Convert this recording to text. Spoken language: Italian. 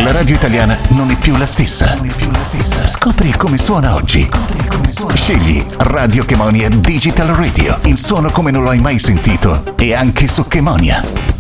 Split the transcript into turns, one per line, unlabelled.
la radio italiana non è più la stessa. Scopri come suona oggi. Scegli Radio Chemonia Digital Radio. Il suono come non lo hai mai sentito. E anche su Chemonia.